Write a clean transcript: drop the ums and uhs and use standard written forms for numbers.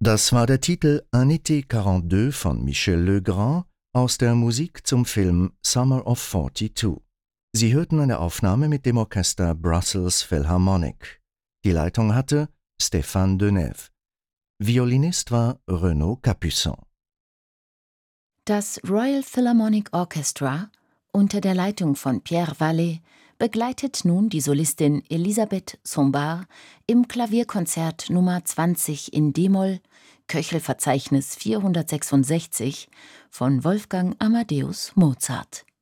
Das war der Titel Un été 42 von Michel Legrand aus der Musik zum Film Summer of 42. Sie hörten eine Aufnahme mit dem Orchester Brussels Philharmonic. Die Leitung hatte Stéphane Denève. Violinist war Renaud Capuçon. Das Royal Philharmonic Orchestra unter der Leitung von Pierre Vallée begleitet nun die Solistin Elisabeth Sombart im Klavierkonzert Nummer 20 in d-Moll, Köchelverzeichnis 466 von Wolfgang Amadeus Mozart.